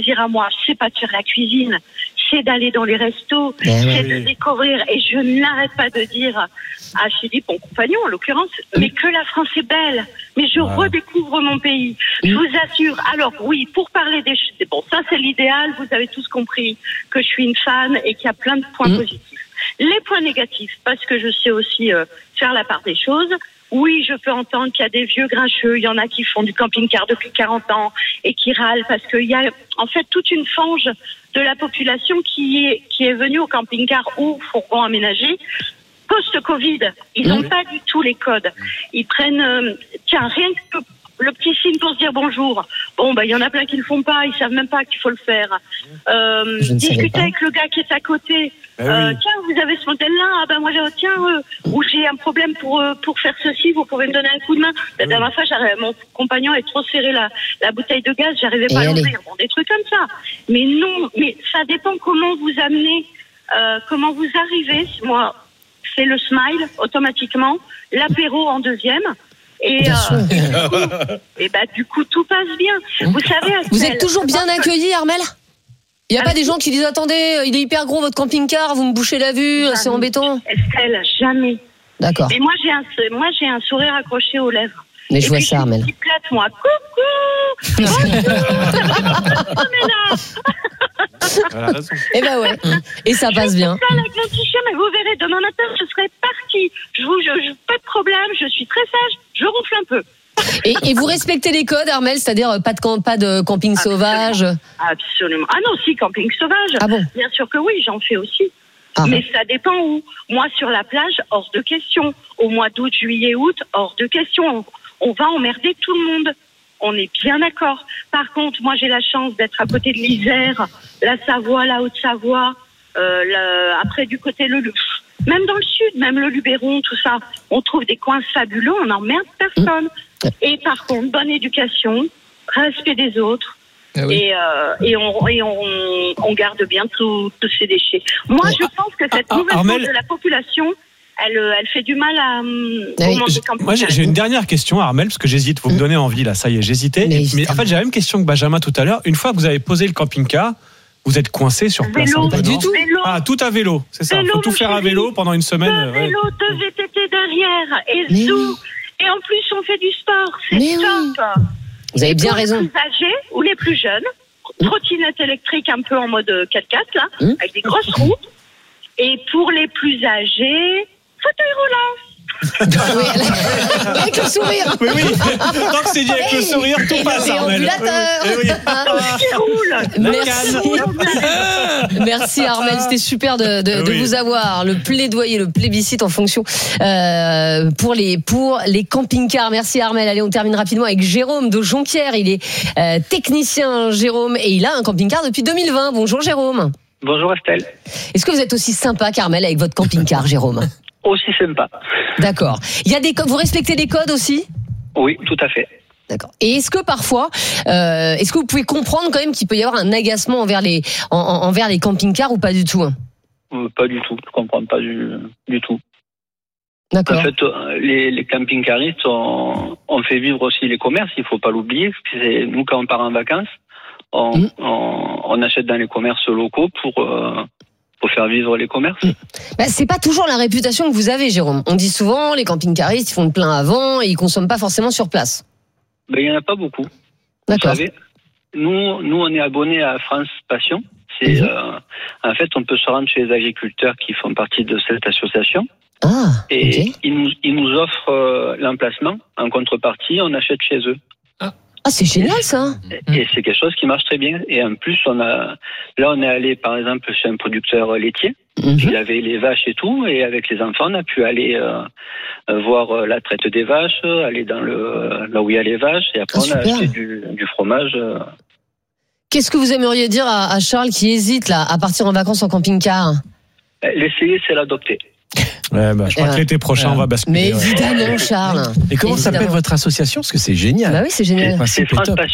plaisir à moi, c'est pas de faire la cuisine, c'est d'aller dans les restos, c'est de découvrir. Et je n'arrête pas de dire à Philippe, mon compagnon en l'occurrence, mais que la France est belle. Mais je redécouvre mon pays. Je vous assure. Alors oui, pour parler des choses, bon, ça c'est l'idéal. Vous avez tous compris que je suis une fan et qu'il y a plein de points positifs. Les points négatifs, parce que je sais aussi faire la part des choses. Oui, je peux entendre qu'il y a des vieux grincheux, il y en a qui font du camping-car depuis 40 ans et qui râlent parce qu'il y a en fait toute une fange de la population qui est venue au camping-car ou fourgon aménagé post-Covid. Ils n'ont pas du tout les codes. Ils prennent, rien que le petit signe pour se dire bonjour. Bon, il y en a plein qui le font pas, ils savent même pas qu'il faut le faire. Discuter avec le gars qui est à côté. Tiens, vous avez ce modèle-là. Moi, ou j'ai un problème pour faire ceci, vous pouvez me donner un coup de main. La dernière fois, mon compagnon est trop serré la bouteille de gaz, j'arrivais pas à l'ouvrir. Bon, des trucs comme ça. Mais non, mais ça dépend comment vous amenez, comment vous arrivez. Moi, c'est le smile automatiquement, l'apéro en deuxième. Et du coup, tout passe bien. Vous savez, Estelle, vous êtes toujours bien accueillis, Armel ? Il n'y a pas des gens qui disent attendez, il est hyper gros votre camping-car, vous me bouchez la vue, c'est embêtant. Estelle, jamais. D'accord. Et moi j'ai un sourire accroché aux lèvres. Mais je vois ça, Armel. Petite plate, moi, coucou. Et ouais. Et ça passe bien. Je avec mon petit chien, mais vous verrez, demain matin, je serai partie. Pas de problème, je suis très sage, je ronfle un peu. Et vous respectez les codes, Armel, c'est-à-dire pas de camping sauvage? Absolument. Ah non, si, camping sauvage. Ah bon? Bien sûr que oui, j'en fais aussi. Mais ça dépend où. Moi, sur la plage, hors de question. Au mois d'août, juillet, août, hors de question. On va emmerder tout le monde. On est bien d'accord. Par contre, moi, j'ai la chance d'être à côté de l'Isère, la Savoie, la Haute-Savoie, après du côté même dans le sud, même le Luberon, tout ça. On trouve des coins fabuleux, on n'emmerde personne. Et par contre, bonne éducation, respect des autres. Et on garde bien tous ces déchets. Moi, je pense que cette nouvelle frange de la population, elle fait du mal au monde des campings. Moi, j'ai une dernière question, Armel, parce que j'hésite. Vous me donnez envie, là. Ça y est, j'hésitais. Mais en fait, j'ai la même question que Benjamin tout à l'heure. Une fois que vous avez posé le camping-car, vous êtes coincé sur place. Pas du tout. Vélo. Tout à vélo, c'est ça. Il faut tout faire à vélo pendant une semaine. Deux vélos, deux VTT derrière. Et zou. Et en plus, on fait du sport. C'est top. Vous avez bien raison. Les plus âgés ou les plus jeunes, trottinette électrique un peu en mode 4x4, là, avec des grosses roues. Et pour les plus âgés, fauteuil roulant. Avec le sourire. Oui. Tant que c'est dit avec le sourire, tout passe, Armel. Merci Armel, c'était super de vous avoir. Le plaidoyer, le plébiscite en fonction pour les camping-cars. Merci Armel. Allez, on termine rapidement avec Jérôme de Jonquière. Il est technicien, Jérôme, et il a un camping-car depuis 2020. Bonjour Jérôme. Bonjour Estelle. Est-ce que vous êtes aussi sympa qu'Armel avec votre camping-car, Jérôme? Aussi sympa. D'accord. Il y a vous respectez les codes aussi? Oui, tout à fait. D'accord. Et est-ce que parfois, est-ce que vous pouvez comprendre quand même qu'il peut y avoir un agacement envers les camping-cars ou pas du tout? Pas du tout. Je comprends pas du tout. D'accord. En fait, les camping-caristes, on fait vivre aussi les commerces. Il faut pas l'oublier. C'est nous quand on part en vacances, on achète dans les commerces locaux pour faire vivre les commerces. C'est pas toujours la réputation que vous avez, Jérôme. On dit souvent, les camping-caristes, ils font le plein avant et ils consomment pas forcément sur place. Il y en a pas beaucoup. D'accord. Vous savez, nous, on est abonnés à France Passion. En fait, on peut se rendre chez les agriculteurs qui font partie de cette association. Et ils nous offrent l'emplacement. En contrepartie, on achète chez eux. C'est génial ça. Et c'est quelque chose qui marche très bien. Et en plus, on est allé par exemple chez un producteur laitier. Il avait les vaches et tout, et avec les enfants, on a pu aller voir la traite des vaches, aller là où il y a les vaches, et après on a acheté du fromage. Qu'est-ce que vous aimeriez dire à Charles qui hésite là à partir en vacances en camping-car? L'essayer, c'est l'adopter. Je crois que l'été prochain, on va basculer. Mais évidemment, Charles. Et comment s'appelle votre association? Parce que c'est génial. Bah oui, c'est génial. C'est France Passion.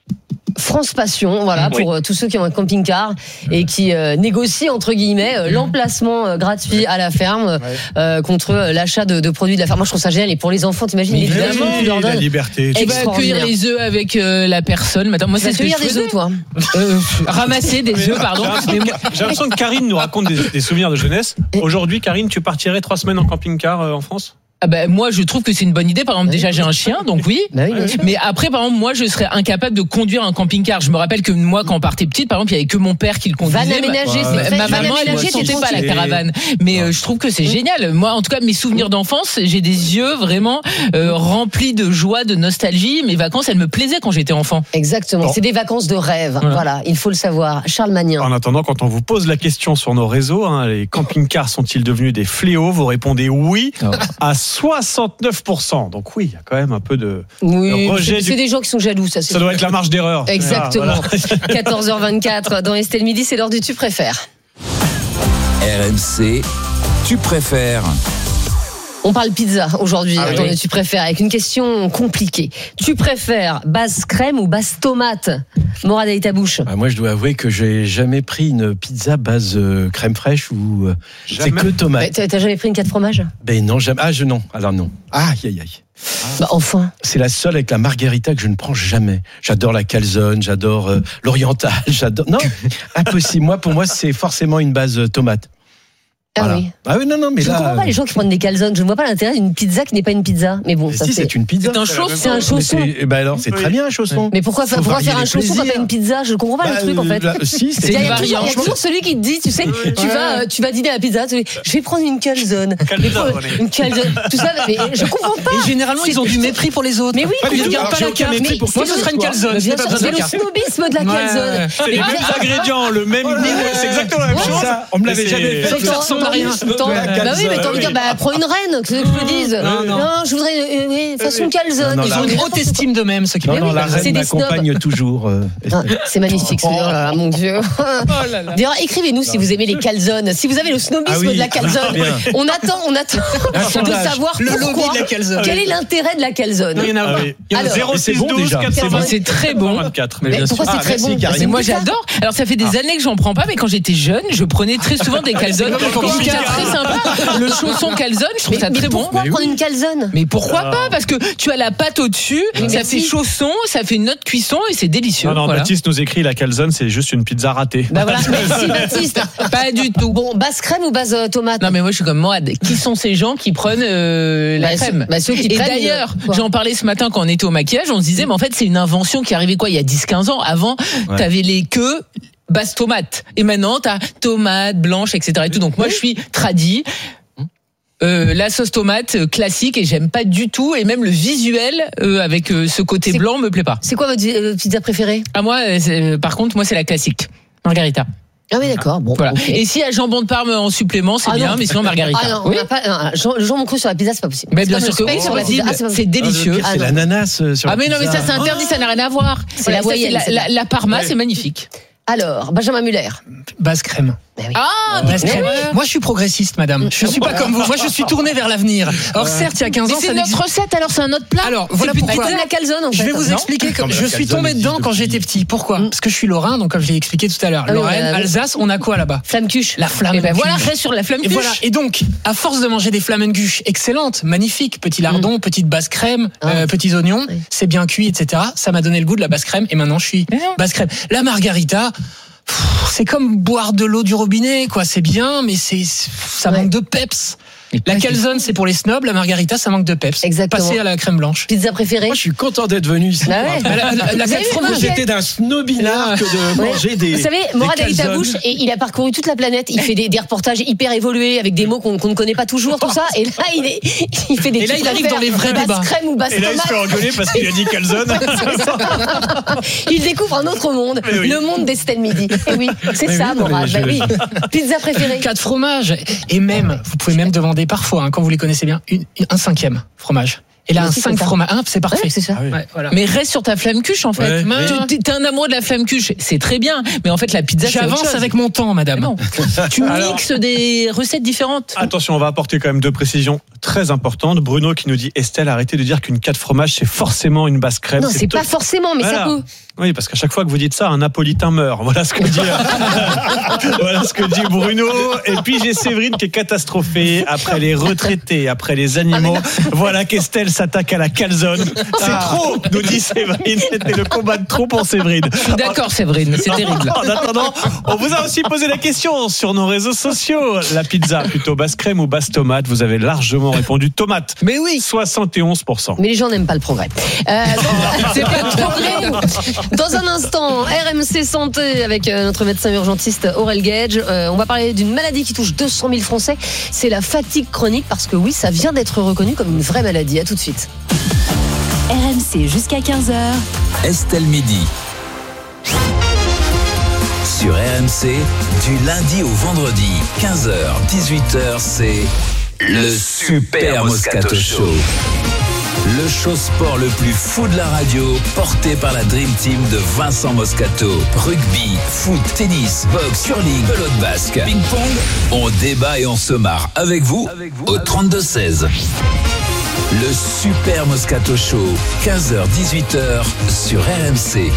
France Passion, voilà, pour tous ceux qui ont un camping-car et qui négocient entre guillemets l'emplacement gratuit à la ferme contre l'achat de produits de la ferme. Moi, je trouve ça génial. Et pour les enfants, t'imagines évidemment, tu leur donnes la liberté. Tu vas cueillir les œufs avec la personne. Maintenant, moi, c'est ce que je cueillir des œufs, toi. Ramasser des œufs, pardon. J'ai l'impression que Karine nous raconte des souvenirs de jeunesse. Aujourd'hui, Karine, tu partirais 3 semaines en camping-car en France ? Ah ben moi je trouve que c'est une bonne idée. Par exemple, déjà j'ai un chien, donc oui. Mais après, par exemple, moi je serais incapable de conduire un camping-car. Je me rappelle que moi quand on partait petite, par exemple, il y avait que mon père qui le conduisait. Van aménagé, ma maman elle ne sentait pas la caravane. Mais je trouve que c'est génial. Moi en tout cas mes souvenirs d'enfance, j'ai des yeux vraiment remplis de joie, de nostalgie. Mes vacances elles me plaisaient quand j'étais enfant. Exactement, c'est des vacances de rêve. Voilà, il faut le savoir. Charles Magnin. En attendant, quand on vous pose la question sur nos réseaux, les camping-cars sont-ils devenus des fléaux ? Vous répondez oui à 69%. Donc oui, il y a quand même un peu de rejet. C'est des gens qui sont jaloux, ça. Ça doit être la marge d'erreur. Exactement. Voilà. 14h24 dans Estelle Midi, c'est l'heure du Tu préfères. RMC, Tu préfères. On parle pizza aujourd'hui dans le Tu préfères avec une question compliquée. Tu préfères base crème ou base tomate ? Morad Aïtabouche. Moi, je dois avouer que j'ai jamais pris une pizza base crème fraîche ou c'est que tomate. T'as jamais pris une 4 fromages ? Ben non, jamais. Non. Alors non. Aïe. Bah enfin. C'est la seule avec la margarita que je ne prends jamais. J'adore la calzone, j'adore l'oriental, j'adore. Non, impossible. Pour moi, c'est forcément une base tomate. Voilà. Non, mais je ne comprends pas les gens qui prennent des calzones. Je ne vois pas l'intérêt d'une pizza qui n'est pas une pizza. Mais bon, ça c'est une pizza. C'est un chausson. C'est un chausson. Alors, c'est très bien un chausson. Mais pourquoi faire un chausson quand t'as une pizza ? Je ne comprends pas le truc en fait. Si, c'est une variante. Il y a toujours celui qui te dit, tu sais, tu vas dîner à la pizza, tu dis, je vais prendre une calzone. Une calzone. Tout ça, mais je ne comprends pas. Et généralement, ils ont du mépris pour les autres. Mais oui, ils ne regardent pas la carte. Moi, ce serait une calzone. C'est le snobisme de la calzone. C'est les mêmes ingrédients, le même goût. C'est exactement la même chose. On me l'avait jamais fait. Ça ressemble à rien. Bah oui, mais t'as envie de dire, prends une reine, que je te dise. Non, je voudrais façon calzone. Ils ont une haute estime d'eux-mêmes, ceux qui Non, la reine m'accompagne toujours. C'est magnifique, oh là là, mon Dieu. D'ailleurs, écrivez-nous si vous aimez les calzones, si vous avez le snobisme de la calzone. On attend de savoir pourquoi. Quel est l'intérêt de la calzone ? Il y en a 0612 420. C'est très bon. Mais pourquoi c'est très bon ? Mais moi j'adore. Alors ça fait des années que j'en prends pas, mais quand j'étais jeune, je prenais très souvent des calzones. C'était très sympa. Le chausson calzone, je trouve ça très bon. Pourquoi prendre une calzone ? Mais pourquoi pas ? Parce que tu as la pâte au-dessus, ça fait chausson, ça fait une autre cuisson et c'est délicieux. Non, Baptiste nous écrit la calzone, c'est juste une pizza ratée. Bah voilà, merci Baptiste. Pas du tout. Bon, base crème ou base tomate ? Non mais moi je suis comme Moad. Qui sont ces gens qui prennent la crème ? Ceux qui et d'ailleurs, j'en parlais ce matin quand on était au maquillage, on se disait mais en fait c'est une invention qui arrivait il y a 10-15 ans. Avant, t'avais les queues base tomate. Et maintenant t'as tomate blanche, etc. et tout. Donc moi je suis tradie. La sauce tomate classique et j'aime pas du tout, et même le visuel avec ce côté blanc me plaît pas. C'est quoi votre pizza préférée ? Moi par contre c'est la classique margarita. Ah oui, d'accord. Bon, voilà. Okay. Et s'il y a jambon de Parme en supplément, c'est bien, mais sinon margarita. Ah non, on n'a pas le jambon cru sur la pizza, c'est pas possible. Mais bien sûr que oui, sur la pizza, c'est délicieux. C'est l'ananas sur la mais non, mais ça c'est interdit, ça n'a rien à voir. C'est la voyelle. La Parma, c'est magnifique. Alors, Benjamin Muller. Base crème. Base crème. Moi, je suis progressiste, madame. Je suis pas comme vous. Moi, je suis tourné vers l'avenir. Alors, certes, il y a 15 ans, c'est notre recette, alors c'est un autre plat. Alors, voilà pourquoi. C'est la calzone, en fait. Je vais vous expliquer. Je suis tombé dedans quand j'étais petit. Pourquoi ? Parce que je suis lorrain, donc comme je l'ai expliqué tout à l'heure. Lorraine, Alsace, on a quoi là-bas ? Flamme-cuche. La flamme. Et voilà, reste sur la flamme-cuche. Et voilà. Et donc, à force de manger des flammen-cuches excellentes, magnifiques, petits lardons, petite base crème, petits oignons, c'est bien cuit, etc. Ça m'a donné le goût de la base crème, et maintenant je suis base crème. La margarita. C'est comme boire de l'eau du robinet, quoi. C'est bien, mais ça manque de peps. La calzone, c'est pour les snobs. La margarita, ça manque de peps. Exactement. Passer à la crème blanche. Pizza préférée ? Moi, je suis content d'être venu ici. La j'étais d'un snobinard que de manger des. Vous savez, Morad Aïtabouche, il a parcouru toute la planète. Il fait des reportages hyper évolués avec des mots qu'on ne connaît pas toujours, tout ça. Et là, il fait des. Et là, il arrive dans les vrais base débats. Crème ou base et là, il se fait engueuler parce qu'il a dit calzone. Il découvre un autre monde, le monde d'Estelle Midi. Et oui, c'est ça, Morad. Pizza préférée ? 4 fromages. Et même, vous pouvez même demander parfois, quand vous les connaissez bien, un 5e fromage. Et là, un 5 fromages, c'est parfait. Ouais, c'est ça. Voilà. Mais reste sur ta flamme-cuche, en fait. T'es un amoureux de la flamme-cuche, c'est très bien. Mais en fait, la pizza, c'est autre chose. J'avance avec mon temps, madame. Tu mixes des recettes différentes. Attention, on va apporter quand même 2 précisions. très importante. Bruno qui nous dit, Estelle, arrêtez de dire qu'une 4 fromages, c'est forcément une basse crème. Non, c'est pas forcément, mais ça peut. Oui, parce qu'à chaque fois que vous dites ça, un Napolitain meurt. Voilà ce que dit, voilà ce que dit Bruno. Et puis j'ai Séverine qui est catastrophée après les retraités, après les animaux. Voilà qu'Estelle s'attaque à la calzone. C'est trop, nous dit Séverine. C'était le combat de trop pour Séverine. Je suis d'accord, Séverine, c'est terrible. En attendant, on vous a aussi posé la question sur nos réseaux sociaux. La pizza, plutôt basse crème ou basse tomate? Vous avez largement répondu tomate. Mais oui. 71%. Mais les gens n'aiment pas le progrès. C'est pas le progrès. Dans un instant, RMC Santé avec notre médecin urgentiste Aurel Gage. On va parler d'une maladie qui touche 200 000 Français. C'est la fatigue chronique, parce que oui, ça vient d'être reconnu comme une vraie maladie. À tout de suite. RMC jusqu'à 15h. Estelle Midi. Sur RMC, du lundi au vendredi, 15h, 18h, c'est le Super Moscato Show. Le show sport le plus fou de la radio, porté par la Dream Team de Vincent Moscato. Rugby, foot, tennis, boxe, curling, pelote basque, ping-pong. On débat et on se marre avec vous au 32-16. Le Super Moscato Show, 15h-18h sur RMC.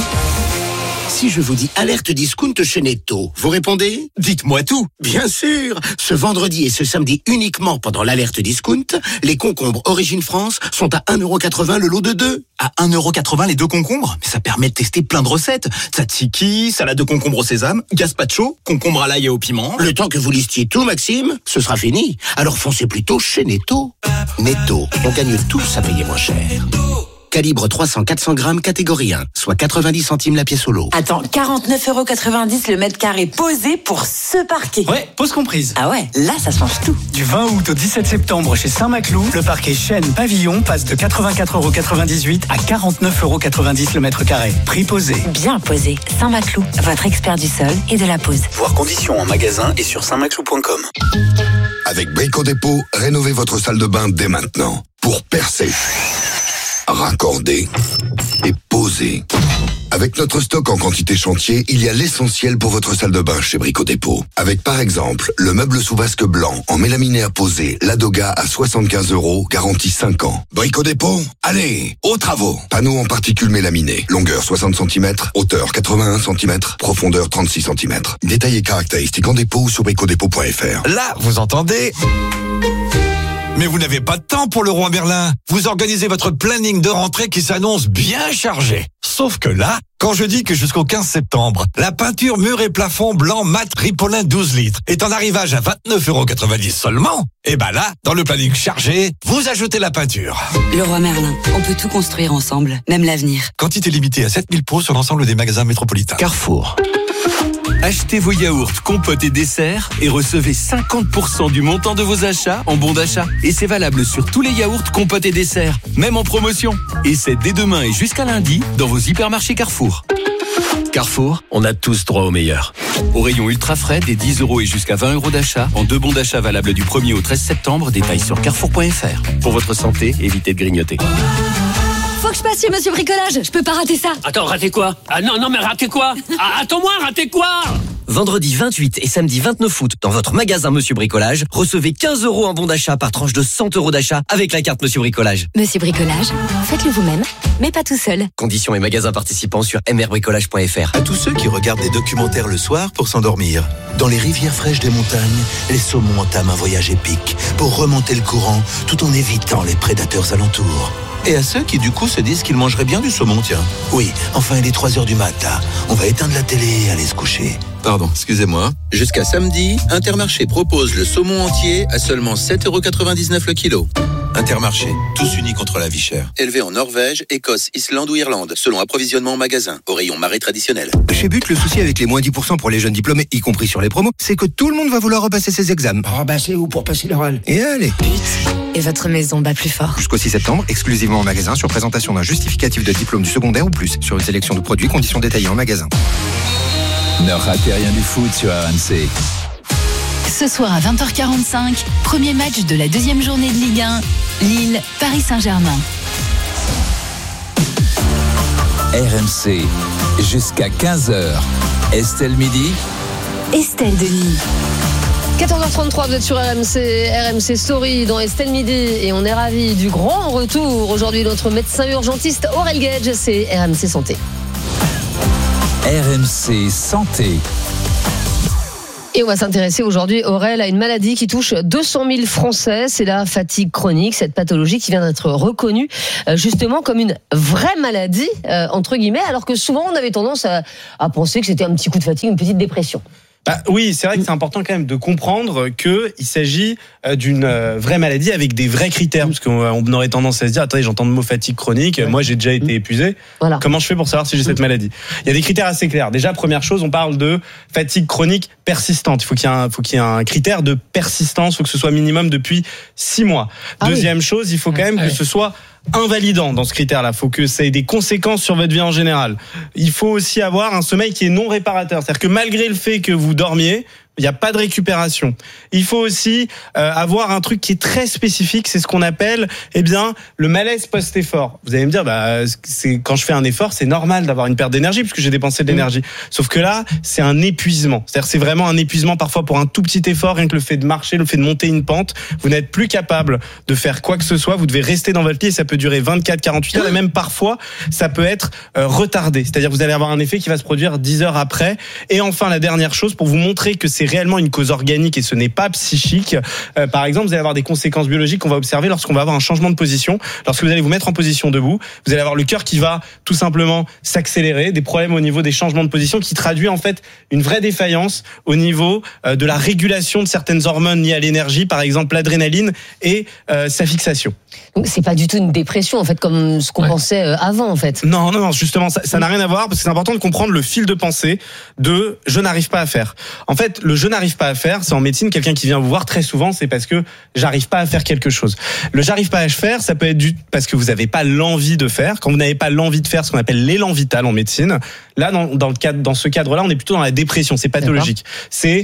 Si je vous dis alerte discount chez Netto, vous répondez ? Dites-moi tout. Bien sûr. Ce vendredi et ce samedi uniquement pendant l'alerte discount, les concombres Origine France sont à 1,80€ le lot de 2. À 1,80€ les 2 concombres ? Mais ça permet de tester plein de recettes. Tzatziki, salade de concombre au sésame, gazpacho, concombre à l'ail et au piment. Le temps que vous listiez tout, Maxime, ce sera fini. Alors foncez plutôt chez Netto. Netto, on gagne tous à payer moins cher. Calibre 300-400 grammes, catégorie 1, soit 90 centimes la pièce au lot. Attends, 49,90€ le mètre carré posé pour ce parquet. Ouais, pause comprise. Ah ouais, là ça change tout. Du 20 août au 17 septembre chez Saint-Maclou, le parquet Chêne Pavillon passe de 84,98€ à 49,90€ le mètre carré. Prix posé. Bien posé. Saint-Maclou, votre expert du sol et de la pose. Voir conditions en magasin et sur saintmaclou.com. Avec Brico Dépôt, rénovez votre salle de bain dès maintenant. Pour percer, raccorder et poser. Avec notre stock en quantité chantier, il y a l'essentiel pour votre salle de bain chez Brico Dépôt. Avec par exemple, le meuble sous vasque blanc en mélaminé à poser, Ladoga à 75€, garantie 5 ans. Brico Dépôt, allez, aux travaux. Panneaux en particules mélaminées, longueur 60 cm, hauteur 81 cm, profondeur 36 cm. Détails et caractéristiques en dépôt ou sur bricodépôt.fr. Là, vous entendez ? Mais vous n'avez pas de temps pour le roi Merlin. Vous organisez votre planning de rentrée qui s'annonce bien chargé. Sauf que là, quand je dis que jusqu'au 15 septembre, la peinture mur et plafond blanc mat Ripolin 12 litres est en arrivage à 29,90€ seulement, et ben là, dans le planning chargé, vous ajoutez la peinture. Le roi Merlin, on peut tout construire ensemble, même l'avenir. Quantité limitée à 7000 pots sur l'ensemble des magasins métropolitains. Carrefour. Achetez vos yaourts, compotes et desserts et recevez 50% du montant de vos achats en bon d'achat. Et c'est valable sur tous les yaourts, compotes et desserts, même en promotion. Et c'est dès demain et jusqu'à lundi dans vos hypermarchés Carrefour. Carrefour, on a tous droit au meilleur. Au rayon ultra frais, des 10€ et jusqu'à 20€ d'achat, en 2 bons d'achat valables du 1er au 13 septembre, détails sur carrefour.fr. Pour votre santé, évitez de grignoter. Faut que je passe chez Monsieur Bricolage, je peux pas rater ça. Attends, rater quoi? Ah non, mais rater quoi? Attends-moi, rater quoi? Vendredi 28 et samedi 29 août, dans votre magasin Monsieur Bricolage, recevez 15€ en bon d'achat par tranche de 100€ d'achat avec la carte Monsieur Bricolage. Monsieur Bricolage, faites-le vous-même, mais pas tout seul. Conditions et magasins participants sur mrbricolage.fr. À tous ceux qui regardent des documentaires le soir pour s'endormir, dans les rivières fraîches des montagnes, les saumons entament un voyage épique pour remonter le courant tout en évitant les prédateurs alentours. Et à ceux qui du coup se disent qu'ils mangeraient bien du saumon, tiens. Oui, enfin il est 3h du matin. On va éteindre la télé et aller se coucher. Pardon, excusez-moi. Jusqu'à samedi, Intermarché propose le saumon entier à seulement 7,99€ le kilo. Intermarché, tous unis contre la vie chère. Élevé en Norvège, Écosse, Islande ou Irlande, selon approvisionnement en magasin, au rayon marée traditionnel. Chez But, le souci avec les moins 10% pour les jeunes diplômés, y compris sur les promos, c'est que tout le monde va vouloir repasser ses examens. C'est où pour passer l'oral? Et allez. But, et votre maison bat plus fort. Jusqu'au 6 septembre, exclusivement en magasin, sur présentation d'un justificatif de diplôme du secondaire ou plus, sur une sélection de produits, conditions détaillées en magasin. Ne ratez rien du foot sur RMC. Ce soir à 20h45, premier match de la deuxième journée de Ligue 1, Lille, Paris Saint-Germain. RMC, jusqu'à 15h. Estelle Midi. Estelle Denis. 14h33, vous êtes sur RMC Story dans Estelle Midi et on est ravis du grand retour aujourd'hui de notre médecin urgentiste Aurel Gage, c'est RMC Santé. RMC Santé. Et on va s'intéresser aujourd'hui, Aurel, à une maladie qui touche 200 000 Français. C'est la fatigue chronique, cette pathologie qui vient d'être reconnue justement comme une vraie maladie, entre guillemets, alors que souvent on avait tendance à penser que c'était un petit coup de fatigue, une petite dépression. Oui, c'est vrai que c'est important quand même de comprendre qu'il s'agit d'une vraie maladie avec des vrais critères, parce qu'on aurait tendance à se dire, attendez, j'entends le mot fatigue chronique, moi j'ai déjà été épuisé, comment je fais pour savoir si j'ai cette maladie? Il y a des critères assez clairs. Déjà, première chose, on parle de fatigue chronique persistante. Il faut qu'il y ait un critère de persistance, il faut que ce soit minimum depuis 6 mois. Deuxième chose, il faut quand même que ce soit invalidant dans ce critère-là. Il faut que ça ait des conséquences sur votre vie en général. Il faut aussi avoir un sommeil qui est non réparateur. C'est-à-dire que malgré le fait que vous dormiez, il n'y a pas de récupération. Il faut aussi avoir un truc qui est très spécifique, c'est ce qu'on appelle le malaise post-effort. Vous allez me dire, c'est quand je fais un effort, c'est normal d'avoir une perte d'énergie puisque j'ai dépensé de l'énergie. Sauf que là, c'est un épuisement. C'est-à-dire c'est vraiment un épuisement parfois pour un tout petit effort, rien que le fait de marcher, le fait de monter une pente, vous n'êtes plus capable de faire quoi que ce soit, vous devez rester dans votre lit et ça peut durer 24, 48 heures et même parfois, ça peut être retardé. C'est-à-dire que vous allez avoir un effet qui va se produire 10 heures après. Et enfin, la dernière chose, pour vous montrer que c'est réellement une cause organique et ce n'est pas psychique. Par exemple, vous allez avoir des conséquences biologiques qu'on va observer lorsqu'on va avoir un changement de position. Lorsque vous allez vous mettre en position debout, vous allez avoir le cœur qui va tout simplement s'accélérer, des problèmes au niveau des changements de position qui traduit en fait une vraie défaillance au niveau de la régulation de certaines hormones liées à l'énergie, par exemple l'adrénaline et sa fixation. Donc c'est pas du tout une dépression en fait comme ce qu'on pensait avant en fait. Non, justement ça n'a rien à voir parce que c'est important de comprendre le fil de pensée de je n'arrive pas à faire. En fait, le je n'arrive pas à faire, c'est en médecine quelqu'un qui vient vous voir très souvent, c'est parce que j'arrive pas à faire quelque chose. Le j'arrive pas à faire, ça peut être parce que vous n'avez pas l'envie de faire. Quand vous n'avez pas l'envie de faire, ce qu'on appelle l'élan vital en médecine. Là, dans ce cadre-là, on est plutôt dans la dépression. C'est pathologique. C'est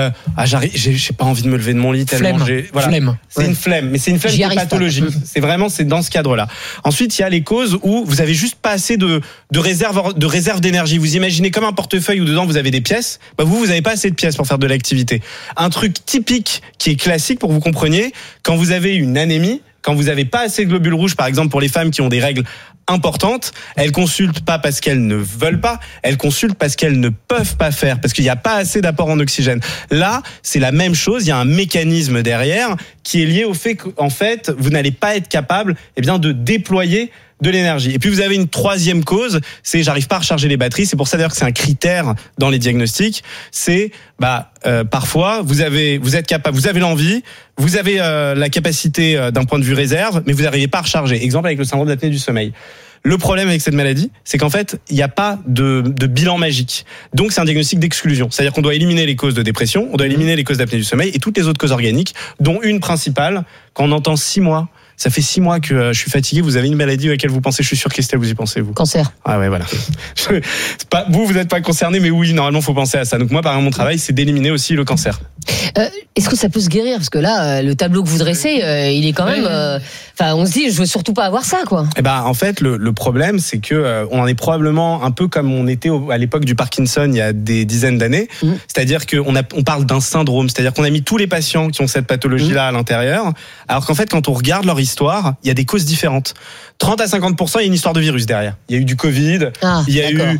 j'ai pas envie de me lever de mon lit tellement flemme. C'est une flemme, mais c'est une flemme qui est pathologique. C'est dans ce cadre-là. Ensuite, il y a les causes où vous avez juste pas assez de réserve d'énergie. Vous imaginez comme un portefeuille où dedans vous avez des pièces. Vous avez pas assez de pièces pour faire de l'activité. Un truc typique qui est classique pour que vous compreniez, quand vous avez une anémie, quand vous n'avez pas assez de globules rouges, par exemple pour les femmes qui ont des règles importantes, elles consultent pas parce qu'elles ne veulent pas, elles consultent parce qu'elles ne peuvent pas faire, parce qu'il n'y a pas assez d'apport en oxygène. Là, c'est la même chose, il y a un mécanisme derrière qui est lié au fait qu'en fait, vous n'allez pas être capable de déployer de l'énergie. Et puis vous avez une troisième cause, c'est j'arrive pas à recharger les batteries. C'est pour ça d'ailleurs que c'est un critère dans les diagnostics. C'est parfois vous êtes capable, vous avez l'envie, vous avez la capacité d'un point de vue réserve, mais vous n'arrivez pas à recharger. Exemple avec le syndrome d'apnée du sommeil. Le problème avec cette maladie, c'est qu'en fait, il n'y a pas de bilan magique. Donc, c'est un diagnostic d'exclusion. C'est-à-dire qu'on doit éliminer les causes de dépression, on doit éliminer les causes d'apnée du sommeil et toutes les autres causes organiques, dont une principale, quand on entend 6 mois. Ça fait 6 mois que je suis fatigué. Vous avez une maladie à laquelle vous pensez? Je suis sûr qu'Estelle, vous y pensez, vous? Cancer. Ah ouais, voilà. Vous n'êtes pas concerné, mais oui, normalement, faut penser à ça. Donc moi, par exemple, mon travail, c'est d'éliminer aussi le cancer. Est-ce que ça peut se guérir? Parce que là, le tableau que vous dressez, il est quand même. On se dit, je veux surtout pas avoir ça, quoi. En fait, le problème, c'est que on en est probablement un peu comme on était à l'époque du Parkinson il y a des dizaines d'années. C'est-à-dire qu'on parle d'un syndrome. C'est-à-dire qu'on a mis tous les patients qui ont cette pathologie-là à l'intérieur. Alors qu'en fait, quand on regarde leur histoire, il y a des causes différentes. 30 à 50%, il y a une histoire de virus derrière. Il y a eu du Covid, il y a eu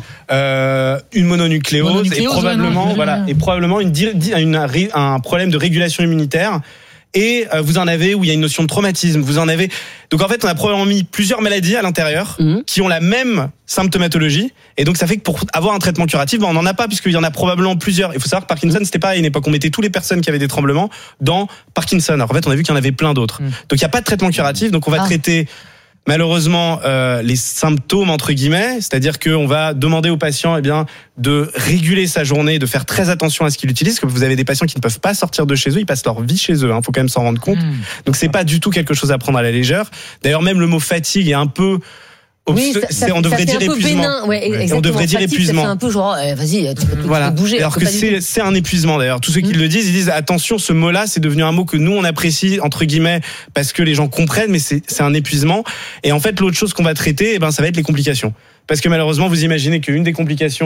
une mononucléose et probablement, un problème de régulation immunitaire. Et vous en avez où il y a une notion de traumatisme. Vous en avez. Donc en fait, on a probablement mis plusieurs maladies à l'intérieur qui ont la même symptomatologie. Et donc ça fait que pour avoir un traitement curatif, on n'en a pas puisqu'il y en a probablement plusieurs. Il faut savoir que Parkinson, c'était pas à une époque. On mettait toutes les personnes qui avaient des tremblements dans Parkinson. Alors en fait, on a vu qu'il y en avait plein d'autres. Donc il n'y a pas de traitement curatif. Donc on va traiter malheureusement les symptômes entre guillemets, c'est-à-dire qu'on va demander au patient de réguler sa journée, de faire très attention à ce qu'il utilise, parce que vous avez des patients qui ne peuvent pas sortir de chez eux, ils passent leur vie chez eux, faut quand même s'en rendre compte. Donc c'est pas du tout quelque chose à prendre à la légère. D'ailleurs même le mot fatigue est un peu on devrait dire épuisement. On devrait dire épuisement. C'est un peu genre, vas-y, tu peux bouger. Alors que c'est un épuisement d'ailleurs. Tous ceux qui le disent, ils disent attention, ce mot-là, c'est devenu un mot que nous on apprécie entre guillemets parce que les gens comprennent, mais c'est un épuisement. Et en fait, l'autre chose qu'on va traiter, ça va être les complications. Parce que malheureusement, vous imaginez qu'une des complications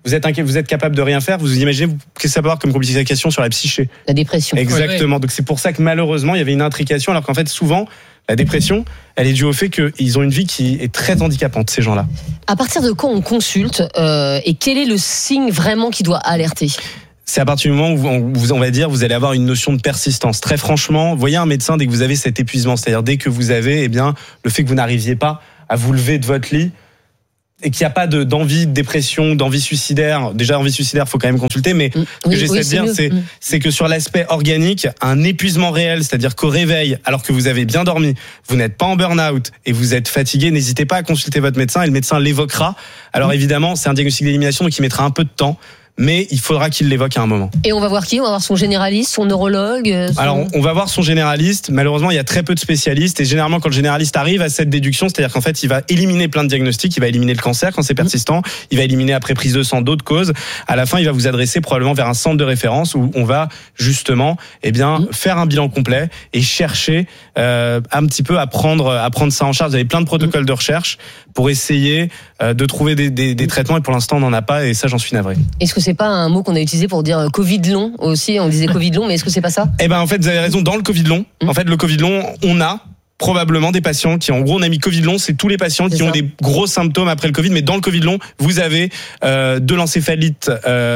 vous êtes inquiet, vous êtes capable de rien faire, vous imaginez qu'est-ce que ça peut avoir comme complication sur la psyché. La dépression. Exactement. Donc c'est pour ça que malheureusement il y avait une intrication, alors qu'en fait souvent la dépression, elle est due au fait qu'ils ont une vie qui est très handicapante, ces gens-là. À partir de quand on consulte et quel est le signe vraiment qui doit alerter ? C'est à partir du moment où on va dire vous allez avoir une notion de persistance. Très franchement, voyez un médecin dès que vous avez cet épuisement, c'est-à-dire dès que vous avez le fait que vous n'arriviez pas à vous lever de votre lit et qu'il n'y a pas d'envie de dépression, d'envie suicidaire. Déjà, envie suicidaire, faut quand même consulter, mais ce que j'essaie de dire, c'est que sur l'aspect organique, un épuisement réel, c'est-à-dire qu'au réveil, alors que vous avez bien dormi, vous n'êtes pas en burn-out et vous êtes fatigué, n'hésitez pas à consulter votre médecin et le médecin l'évoquera. Alors évidemment, c'est un diagnostic d'élimination, donc il mettra un peu de temps. Mais il faudra qu'il l'évoque à un moment. Et on va voir qui ? On va voir son généraliste, son neurologue Alors, on va voir son généraliste. Malheureusement, il y a très peu de spécialistes. Et généralement, quand le généraliste arrive à cette déduction, c'est-à-dire qu'en fait, il va éliminer plein de diagnostics. Il va éliminer le cancer quand c'est persistant. Il va éliminer après prise de sang d'autres causes. À la fin, il va vous adresser probablement vers un centre de référence où on va justement faire un bilan complet et chercher un petit peu à prendre ça en charge. Vous avez plein de protocoles de recherche pour essayer de trouver des traitements. Et pour l'instant, on n'en a pas. Et ça, j'en suis navré. Est-ce que c'est pas un mot qu'on a utilisé pour dire Covid long aussi? On disait Covid long, mais est-ce que c'est pas ça? En fait, vous avez raison. Dans le Covid long, en fait, le Covid long, on a probablement des patients qui, en gros, on a mis Covid long, c'est tous les patients qui ont des gros symptômes après le Covid, mais dans le Covid long, vous avez de l'encéphalite,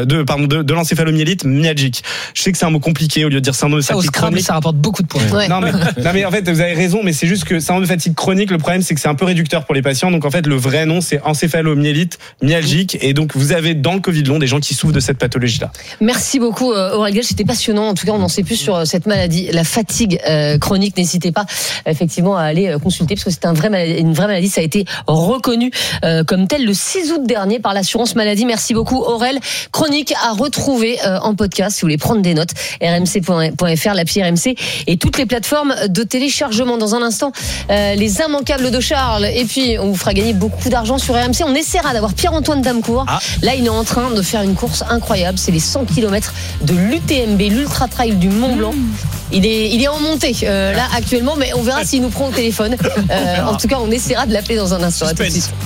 de l'encéphalomyélite myalgique. Je sais que c'est un mot compliqué au lieu de dire syndrome de fatigue chronique. Ça rapporte beaucoup de points. Ouais. Non mais en fait, vous avez raison, mais c'est juste que syndrome de fatigue chronique, le problème c'est que c'est un peu réducteur pour les patients. Donc en fait, le vrai nom c'est encéphalomyélite myalgique, et donc vous avez dans le Covid long des gens qui souffrent de cette pathologie-là. Merci beaucoup Aurélien, c'était passionnant. En tout cas, on en sait plus sur cette maladie, la fatigue chronique. N'hésitez pas effectivement à aller consulter parce que c'est une vraie maladie. Ça a été reconnu comme tel le 6 août dernier par l'assurance maladie. Merci beaucoup Aurel. Chronique à retrouver en podcast si vous voulez prendre des notes. rmc.fr, l'appli RMC et toutes les plateformes de téléchargement. Dans un instant, les immanquables de Charles, et puis on vous fera gagner beaucoup d'argent sur RMC. On essaiera d'avoir Pierre-Antoine Damecourt. Là, il est en train de faire une course incroyable. C'est les 100 km de l'UTMB, l'Ultra Trail du Mont Blanc. Il est en montée là actuellement, mais on verra s'il nous prend au téléphone. En tout cas, on essaiera de l'appeler dans un instant. À tout de suite.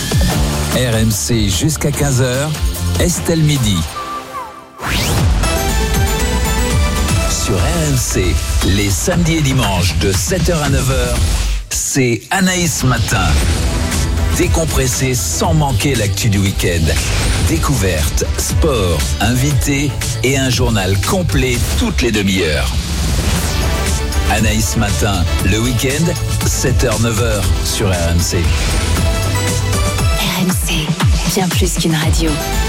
RMC jusqu'à 15h, Estelle Midi. Sur RMC, les samedis et dimanches de 7h à 9h, c'est Anaïs Matin. Décompressé sans manquer l'actu du week-end. Découverte, sport, invité et un journal complet toutes les demi-heures. Anaïs Matin, le week-end, 7h-9h sur RMC. RMC, bien plus qu'une radio.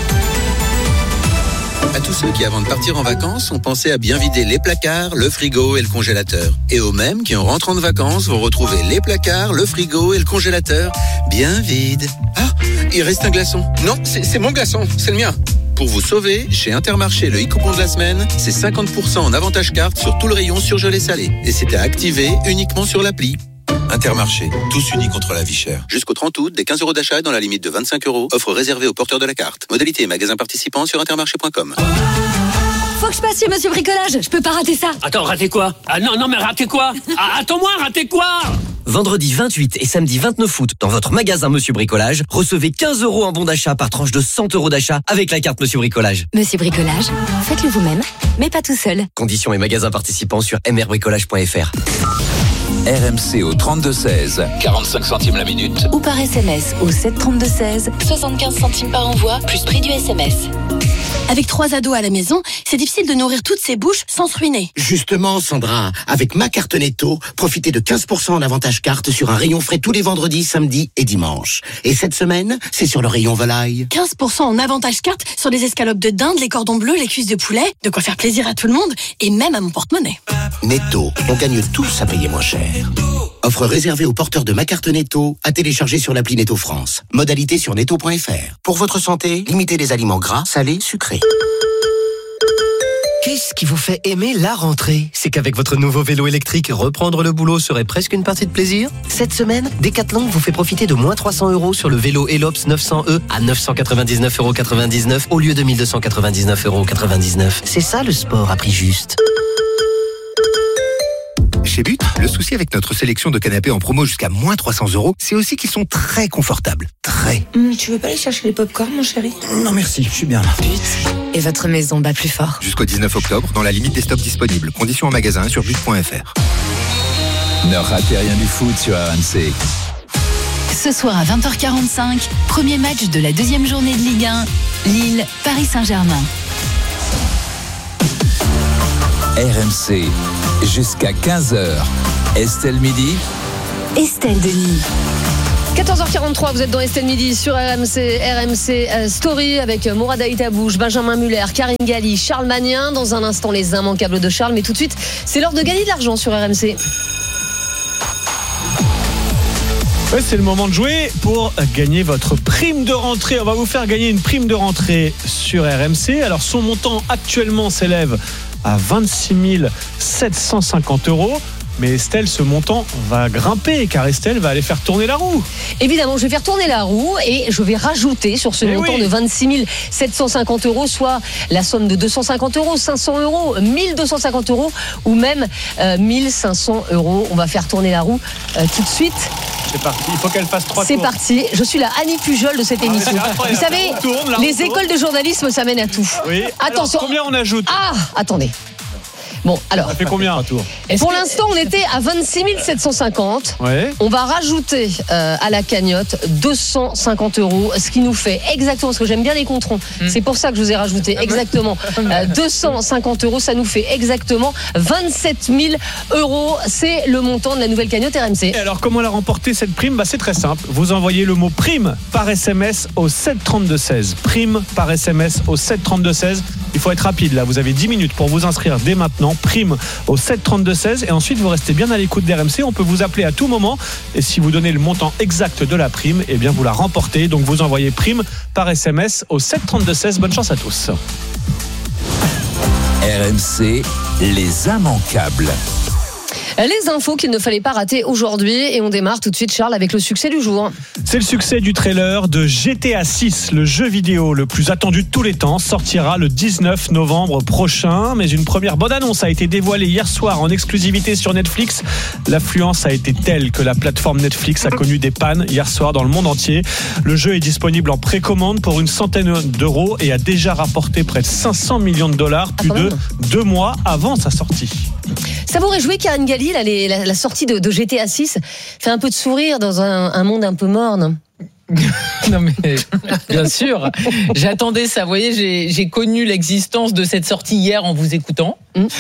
À tous ceux qui, avant de partir en vacances, ont pensé à bien vider les placards, le frigo et le congélateur. Et aux mêmes qui, en rentrant de vacances, vont retrouver les placards, le frigo et le congélateur bien vides. Ah, il reste un glaçon. Non, c'est mon glaçon, c'est le mien. Pour vous sauver, chez Intermarché, le e-coupon de la semaine, c'est 50% en avantage carte sur tout le rayon surgelé salé. Et c'est à activer uniquement sur l'appli. Intermarché, tous unis contre la vie chère. Jusqu'au 30 août, des 15 € d'achat dans la limite de 25 €. Offre réservée aux porteurs de la carte. Modalité et magasins participants sur intermarché.com. Faut que je passe chez Monsieur Bricolage, je peux pas rater ça. Attends, rater quoi? Ah non, mais rater quoi? Attends-moi, rater quoi? Vendredi 28 et samedi 29 août, dans votre magasin Monsieur Bricolage, recevez 15 € en bon d'achat par tranche de 100 € d'achat avec la carte Monsieur Bricolage. Monsieur Bricolage, faites-le vous-même, mais pas tout seul. Conditions et magasins participants sur mrbricolage.fr. RMC au 32-16, 45 centimes la minute. Ou par SMS au 732-16, 75 centimes par envoi, plus prix du SMS. Avec 3 ados à la maison, c'est difficile de nourrir toutes ces bouches sans se ruiner. Justement, Sandra, avec ma carte Netto, profitez de 15% en avantage carte sur un rayon frais tous les vendredis, samedis et dimanches. Et cette semaine, c'est sur le rayon volaille. 15% en avantage carte sur les escalopes de dinde, les cordons bleus, les cuisses de poulet. De quoi faire plaisir à tout le monde et même à mon porte-monnaie. Netto, on gagne tous à payer moins cher. Offre réservée aux porteurs de ma carte Netto, à télécharger sur l'appli Netto France. Modalité sur netto.fr. Pour votre santé, limitez les aliments gras, salés, sucrés. Qu'est-ce qui vous fait aimer la rentrée? C'est qu'avec votre nouveau vélo électrique, reprendre le boulot serait presque une partie de plaisir? Cette semaine, Decathlon vous fait profiter de moins 300 € sur le vélo Elops 900E à 999,99 € au lieu de 1299,99 €. C'est ça le sport à prix juste. chez But, le souci avec notre sélection de canapés en promo jusqu'à moins 300 €, c'est aussi qu'ils sont très confortables. Très. Tu veux pas aller chercher les pop-corn, mon chéri? Non merci, je suis bien là. But. Et votre maison bat plus fort. Jusqu'au 19 octobre, dans la limite des stocks disponibles. Conditions en magasin sur but.fr. Ne ratez rien du foot sur RMC. Ce soir à 20h45, premier match de la deuxième journée de Ligue 1, Lille, Paris Saint-Germain. RMC, jusqu'à 15h. Estelle Midi. Estelle Denis. 14h43, vous êtes dans Estelle Midi sur RMC Story avec Mourad Aïtabouche, Benjamin Muller, Karine Galli, Charles Magnin. Dans un instant, les immanquables de Charles. Mais tout de suite, c'est l'heure de gagner de l'argent sur RMC. Ouais, c'est le moment de jouer pour gagner votre prime de rentrée. On va vous faire gagner une prime de rentrée sur RMC. Alors, son montant actuellement s'élève à 26 750 €. Mais Estelle, ce montant va grimper car Estelle va aller faire tourner la roue. Évidemment, je vais faire tourner la roue et je vais rajouter sur ce montant de 26 750 €, soit la somme de 250 €, 500 €, 1250 € ou même 1500 €. On va faire tourner la roue tout de suite. C'est parti, il faut qu'elle fasse 3 tours. C'est parti, je suis la Annie Pujol de cette émission. Vous savez, les écoles de journalisme, ça mène à tout. Oui. Attention. Alors, combien on ajoute? Attendez. Bon, alors. Ça fait combien un tour? Pour l'instant, on était à 26 750. Ouais. On va rajouter à la cagnotte 250 €, ce qui nous fait exactement, parce que j'aime bien les controns. C'est pour ça que je vous ai rajouté exactement 250 €. Ça nous fait exactement 27 000 €. C'est le montant de la nouvelle cagnotte RMC. Et alors, comment la remporter cette prime? C'est très simple. Vous envoyez le mot prime par SMS au 732-16. Prime par SMS au 732-16. Il faut être rapide là. Vous avez 10 minutes pour vous inscrire dès maintenant. Prime au 732-16 et ensuite vous restez bien à l'écoute d'RMC. On peut vous appeler à tout moment et si vous donnez le montant exact de la prime, eh bien vous la remportez. Donc vous envoyez prime par SMS au 732-16. Bonne chance à tous. RMC, les immanquables. Les infos qu'il ne fallait pas rater aujourd'hui et on démarre tout de suite, Charles, avec le succès du jour. C'est le succès du trailer de GTA 6, le jeu vidéo le plus attendu de tous les temps, sortira le 19 novembre prochain. Mais une première bonne annonce a été dévoilée hier soir en exclusivité sur Netflix. L'affluence a été telle que la plateforme Netflix a connu des pannes hier soir dans le monde entier. Le jeu est disponible en précommande pour une centaine d'euros et a déjà rapporté près de 500 millions de dollars, plus de 2 mois avant sa sortie. Ça vous réjouit, Karine Galli, la sortie de GTA 6 fait un peu de sourire dans un monde un peu morne? Non mais bien sûr, j'attendais ça. Vous voyez, j'ai connu l'existence de cette sortie hier en vous écoutant.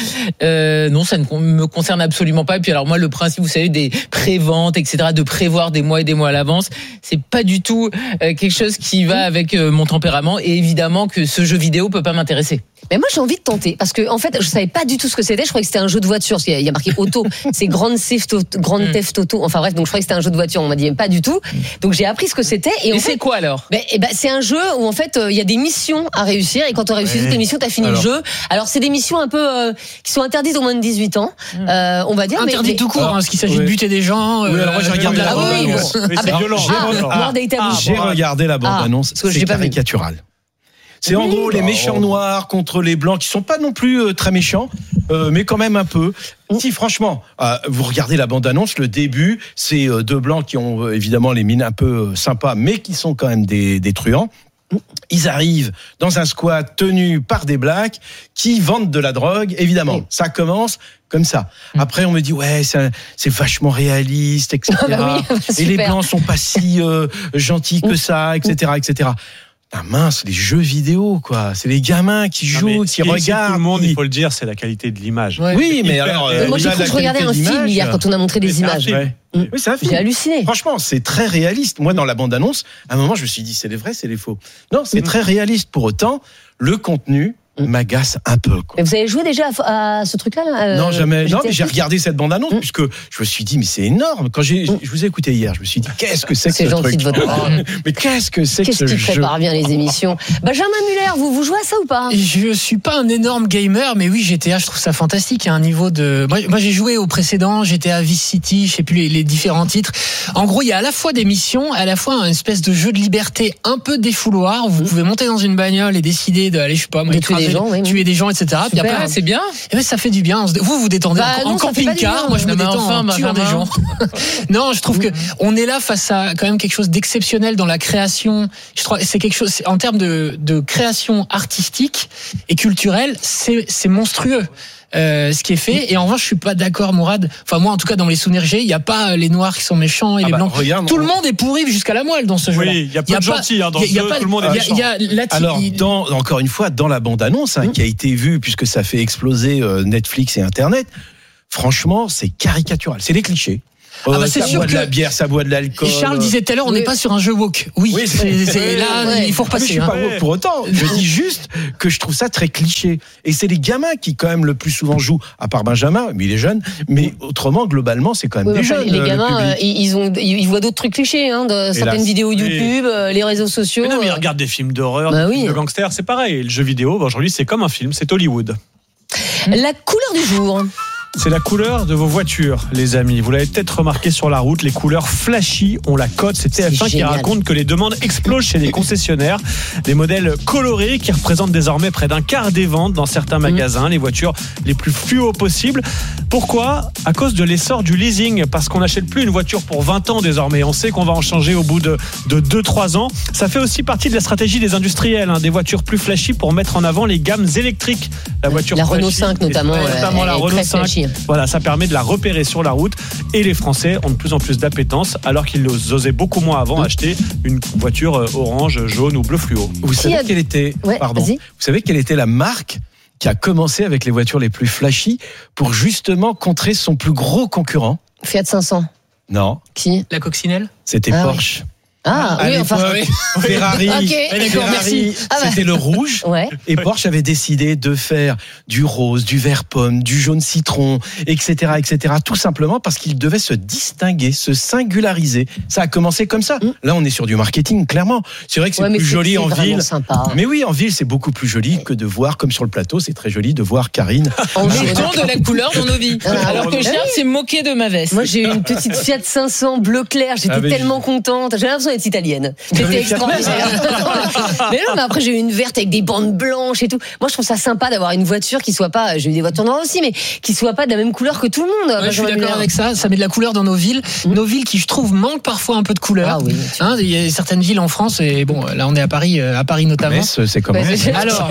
Non, ça ne me concerne absolument pas. Et puis alors moi, le principe, vous savez, des préventes, etc., de prévoir des mois et des mois à l'avance, c'est pas du tout quelque chose qui va avec mon tempérament. Et évidemment que ce jeu vidéo peut pas m'intéresser. Mais moi j'ai envie de tenter parce que en fait je savais pas du tout ce que c'était. Je croyais que c'était un jeu de voiture. Il y a marqué auto, c'est Grand Theft Auto. Enfin bref, donc je croyais que c'était un jeu de voiture. On m'a dit pas du tout. Donc j'ai appris ce que c'était. Et c'est quoi alors? C'est un jeu où en fait il y a des missions à réussir et quand on réussit tes missions, t'as fini le jeu. Alors c'est des missions un peu qui sont interdites aux moins de 18 ans, on va dire. Interdites tout court, parce qu'il s'agit de buter des gens. Oui, alors moi j'ai regardé la bande-annonce. C'est violent. J'ai regardé la bande-annonce. C'est caricatural. C'est en gros les méchants noirs contre les blancs qui sont pas non plus très méchants, mais quand même un peu. Si franchement, vous regardez la bande-annonce, le début, c'est deux blancs qui ont évidemment les mines un peu sympas, mais qui sont quand même des truands. Ils arrivent dans un squat tenu par des blacks qui vendent de la drogue. Évidemment, ça commence comme ça. Après, on me dit ouais, c'est vachement réaliste, etc. Et les blancs sont pas si gentils que ça, etc., etc. Ah mince, les jeux vidéo, quoi. C'est les gamins qui jouent, qui regardent. Tout le monde, il faut le dire, c'est la qualité de l'image. Ouais. Oui, mais alors. Moi, j'ai cru que je regardais un film hier quand on a montré des images. Oui, c'est un film. J'ai halluciné. Franchement, c'est très réaliste. Moi, dans la bande-annonce, à un moment, je me suis dit, c'est les vrais, c'est les faux. Non, c'est très réaliste. Pour autant, le contenu m'agace un peu, quoi. Mais vous avez joué déjà à ce truc-là Non, jamais. Non, mais j'ai regardé cette bande-annonce puisque je me suis dit, mais c'est énorme. Quand je vous ai écouté hier, je me suis dit, qu'est-ce que c'est que ce truc? C'est gentil de votre part. Mais qu'est-ce que c'est que ce jeu? Qu'est-ce qui prépare bien les émissions? Benjamin Muller, vous jouez à ça ou pas? Je suis pas un énorme gamer, mais oui, GTA, je trouve ça fantastique. Il y a un niveau de. Moi, j'ai joué au précédent, GTA Vice City, je sais plus les différents titres. En gros, il y a à la fois des missions, à la fois une espèce de jeu de liberté un peu défouloir. Vous pouvez monter dans une bagnole et décider d'aller, je sais pas, détruire tuer des gens, etc. Puis après, c'est bien. Et ben, ça fait du bien. Vous vous détendez en camping-car. Moi, je me détends en tuant des gens. Non, je trouve que on est là face à quand même quelque chose d'exceptionnel dans la création. Je trouve c'est quelque chose en termes de création artistique et culturelle, c'est monstrueux. Ce qui est fait, et en revanche je suis pas d'accord, Mourad, enfin moi en tout cas dans les souvenirs il y a pas les noirs qui sont méchants et les blancs, tout le monde est pourri jusqu'à la moelle dans ce jeu-là. Oui, il y a pas de gentils dans ce jeu, tout le monde est méchant. Alors encore une fois dans la bande-annonce qui a été vue, puisque ça fait exploser Netflix et Internet, franchement c'est caricatural, c'est des clichés. C'est ça sûr boit de la bière, ça boit de l'alcool. Et Charles disait tout à l'heure, on n'est pas sur un jeu woke. Oui, là, il faut repasser. Je suis pas woke pour autant. Je dis juste que je trouve ça très cliché. Et c'est les gamins qui, quand même, le plus souvent jouent, à part Benjamin, mais il est jeune. Mais autrement, globalement, c'est quand même des jeunes. Les gamins, ils voient d'autres trucs clichés, de certaines vidéos YouTube, les réseaux sociaux. Mais non, mais ils regardent des films d'horreur, des films de gangsters, c'est pareil. Le jeu vidéo, aujourd'hui, c'est comme un film, c'est Hollywood. La couleur du jour. C'est la couleur de vos voitures, les amis. Vous l'avez peut-être remarqué sur la route, les couleurs flashy ont la cote. C'est TF1 qui raconte que les demandes explosent chez les concessionnaires. Des modèles colorés qui représentent désormais près d'un quart des ventes dans certains magasins. Les voitures les plus fluo possibles. Pourquoi ? À cause de l'essor du leasing. Parce qu'on n'achète plus une voiture pour 20 ans désormais. On sait qu'on va en changer au bout de 2-3 ans. Ça fait aussi partie de la stratégie des industriels. Des voitures plus flashy pour mettre en avant les gammes électriques. La Renault 5 notamment la Renault 5. Voilà, ça permet de la repérer sur la route et les Français ont de plus en plus d'appétence alors qu'ils osaient beaucoup moins avant acheter une voiture orange, jaune ou bleu fluo. Vous savez quelle était vous savez quelle était la marque qui a commencé avec les voitures les plus flashy pour justement contrer son plus gros concurrent ? Fiat 500. Non. Qui ? La coccinelle ? C'était Porsche. Ferrari, merci. C'était le rouge. Et Porsche avait décidé de faire du rose, du vert pomme, du jaune citron, etc., etc. Tout simplement parce qu'il devait se distinguer, se singulariser. Ça a commencé comme ça. Là, on est sur du marketing, clairement. C'est vrai que c'est plus joli en ville. Sympa. Mais oui, en ville, c'est beaucoup plus joli que de voir, comme sur le plateau, c'est très joli de voir Karine. En mettant de la couleur dans nos vies. Alors que Charles s'est moqué de ma veste. Moi, j'ai eu une petite Fiat 500 bleu clair. J'étais tellement contente. J'avais l'impression d'être italienne. C'était extraordinaire. Mais après, j'ai eu une verte avec des bandes blanches et tout. Moi, je trouve ça sympa d'avoir une voiture qui soit pas, j'ai eu des voitures noires aussi, mais qui soit pas de la même couleur que tout le monde. Je suis d'accord avec ça. Ça met de la couleur dans nos villes. Nos villes qui, je trouve, manquent parfois un peu de couleur. Il y a certaines villes en France, et bon, là, on est à Paris notamment. Metz, c'est comment ? Alors,